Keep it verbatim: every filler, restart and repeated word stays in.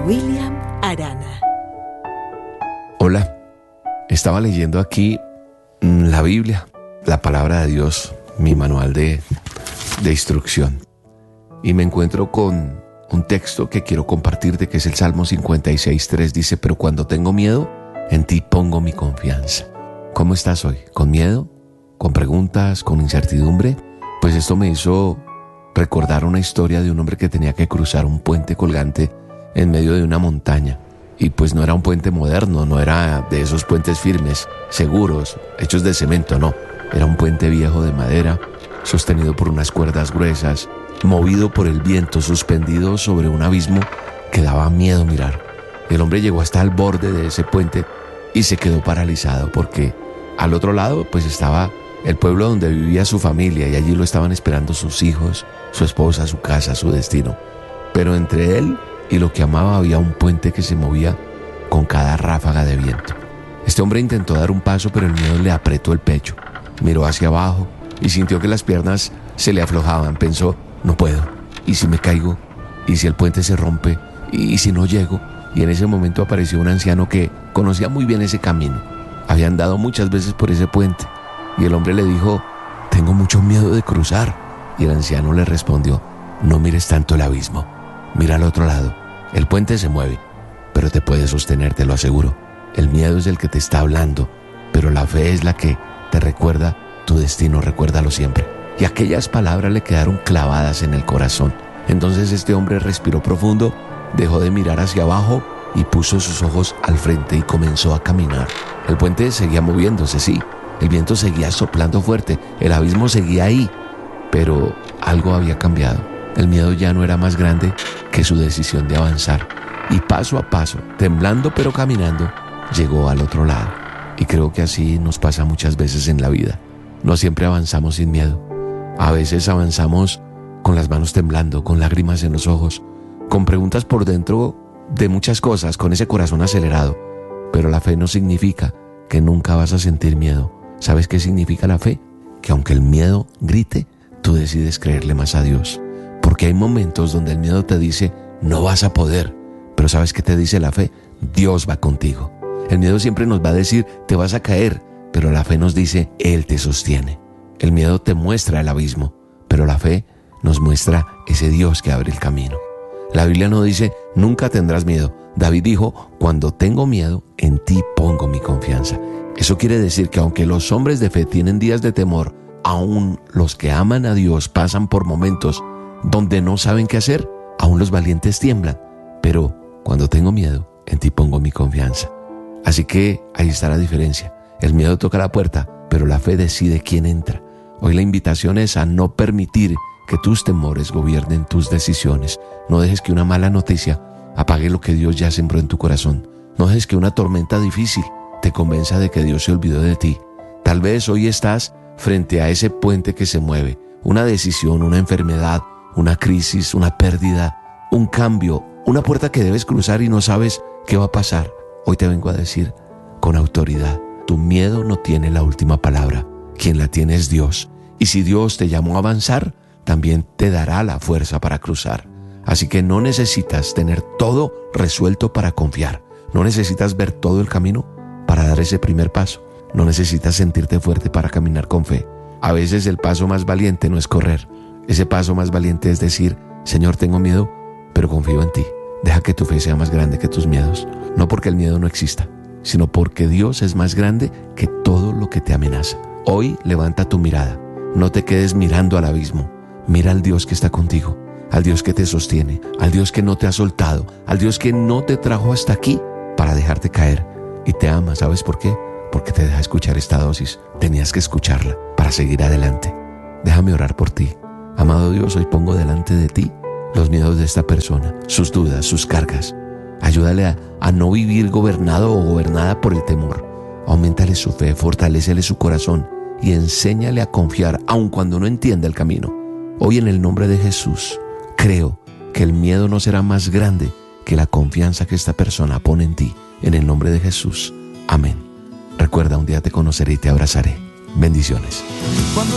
William Arana. Hola, estaba leyendo aquí mmm, la Biblia, la palabra de Dios, mi manual de, de instrucción, y me encuentro con un texto que quiero compartirte, que es el Salmo cincuenta y seis, tres. Dice: pero cuando tengo miedo, en ti pongo mi confianza. ¿Cómo estás hoy? ¿Con miedo? ¿Con preguntas? ¿Con incertidumbre? Pues esto me hizo recordar una historia de un hombre que tenía que cruzar un puente colgante en medio de una montaña. Y pues no era un puente moderno, no era de esos puentes firmes, seguros, hechos de cemento, no. Era un puente viejo de madera, sostenido por unas cuerdas gruesas, movido por el viento, suspendido sobre un abismo que daba miedo mirar. El hombre llegó hasta el borde de ese puente y se quedó paralizado, porque al otro lado pues estaba el pueblo donde vivía su familia, y allí lo estaban esperando sus hijos, su esposa, su casa, su destino. Pero entre él y lo que amaba había un puente que se movía con cada ráfaga de viento. Este hombre intentó dar un paso, pero el miedo le apretó el pecho. Miró hacia abajo y sintió que las piernas se le aflojaban. Pensó: no puedo, ¿y si me caigo? ¿Y si el puente se rompe? ¿Y si no llego? Y en ese momento apareció un anciano que conocía muy bien ese camino. Había andado muchas veces por ese puente. Y el hombre le dijo: tengo mucho miedo de cruzar. Y el anciano le respondió: no mires tanto el abismo, mira al otro lado. El puente se mueve, pero te puedes sostener, te lo aseguro. El miedo es el que te está hablando, pero la fe es la que te recuerda tu destino. Recuérdalo siempre. Y aquellas palabras le quedaron clavadas en el corazón. Entonces este hombre respiró profundo, dejó de mirar hacia abajo y puso sus ojos al frente y comenzó a caminar. El puente seguía moviéndose, sí. El viento seguía soplando fuerte. El abismo seguía ahí. Pero algo había cambiado. El miedo ya no era más grande que su decisión de avanzar. Y paso a paso, temblando pero caminando, llegó al otro lado. Y creo que así nos pasa muchas veces en la vida. No siempre avanzamos sin miedo. A veces avanzamos con las manos temblando, con lágrimas en los ojos, con preguntas por dentro de muchas cosas, con ese corazón acelerado. Pero la fe no significa que nunca vas a sentir miedo. ¿Sabes qué significa la fe? Que aunque el miedo grite, tú decides creerle más a Dios. Porque hay momentos donde el miedo te dice: no vas a poder. Pero ¿sabes qué te dice la fe? Dios va contigo. El miedo siempre nos va a decir: te vas a caer. Pero la fe nos dice: Él te sostiene. El miedo te muestra el abismo, pero la fe nos muestra ese Dios que abre el camino. La Biblia no dice: nunca tendrás miedo. David dijo: cuando tengo miedo, en ti pongo mi confianza. Eso quiere decir que aunque los hombres de fe tienen días de temor, aún los que aman a Dios pasan por momentos donde no saben qué hacer. Aún los valientes tiemblan. Pero cuando tengo miedo, en ti pongo mi confianza. Así que ahí está la diferencia. El miedo toca la puerta, pero la fe decide quién entra. Hoy la invitación es a no permitir que tus temores gobiernen tus decisiones. No dejes que una mala noticia apague lo que Dios ya sembró en tu corazón. No dejes que una tormenta difícil te convenza de que Dios se olvidó de ti. Tal vez hoy estás frente a ese puente que se mueve. Una decisión, una enfermedad, una crisis, una pérdida, un cambio, una puerta que debes cruzar y no sabes qué va a pasar. Hoy te vengo a decir con autoridad: tu miedo no tiene la última palabra. Quien la tiene es Dios. Y si Dios te llamó a avanzar, también te dará la fuerza para cruzar. Así que no necesitas tener todo resuelto para confiar. No necesitas ver todo el camino para dar ese primer paso. No necesitas sentirte fuerte para caminar con fe. A veces el paso más valiente no es correr. Ese paso más valiente es decir: Señor, tengo miedo, pero confío en ti. Deja que tu fe sea más grande que tus miedos. No porque el miedo no exista, sino porque Dios es más grande que todo lo que te amenaza. Hoy levanta tu mirada. No te quedes mirando al abismo. Mira al Dios que está contigo, al Dios que te sostiene, al Dios que no te ha soltado, al Dios que no te trajo hasta aquí para dejarte caer. Y te ama. ¿Sabes por qué? Porque te deja escuchar esta dosis. Tenías que escucharla para seguir adelante. Déjame orar por ti. Amado Dios, hoy pongo delante de ti los miedos de esta persona, sus dudas, sus cargas. Ayúdale a, a no vivir gobernado o gobernada por el temor. Auméntale su fe, fortalécele su corazón y enséñale a confiar aun cuando no entienda el camino. Hoy, en el nombre de Jesús, creo que el miedo no será más grande que la confianza que esta persona pone en ti. En el nombre de Jesús. Amén. Recuerda, un día te conoceré y te abrazaré. Bendiciones.